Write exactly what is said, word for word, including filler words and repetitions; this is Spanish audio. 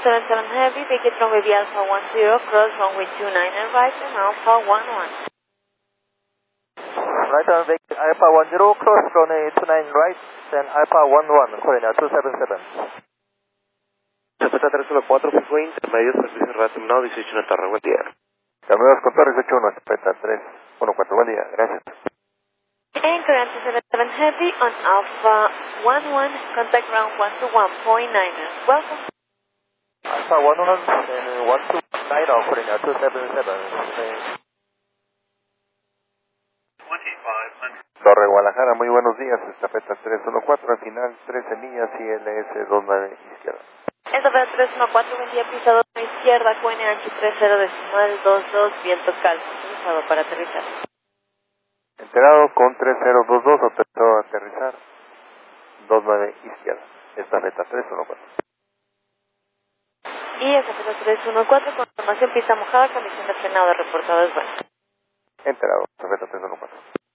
seven seven Heavy, take it runway V Alpha one zero, cross runway two nine and right and Alpha one one. Right on Alpha one zero, cross runway two nine right, then Alpha one one, Korea two seven seven. Zapata tres uno cuatro, cinco intermedio, servicio retornado dieciocho en la torre, buen día. Cambios con Torre dieciocho uno, Zapata tres uno cuatro, buen día, gracias. Anchor two seven seven Heavy on Alpha one one, contact ground one two one point nine. Welcome. Alpha one one, then one two nine, Korea two seven seven. Torre Guadalajara, muy buenos días, estafeta tres uno cuatro, al final trece millas y L S dos nueve izquierda. Estafeta tres uno cuatro, buen día, pista dos izquierda, Q N H tres cero decimal dos dos, viento calmo, utilizado para aterrizar. Enterado con tres cero dos dos, autorizado a aterrizar, dos nueve izquierda, estafeta tres uno cuatro. Y estafeta tres uno cuatro, confirmación pista mojada, condición de frenado reportado es buena. Enterado, estafeta tres uno cuatro.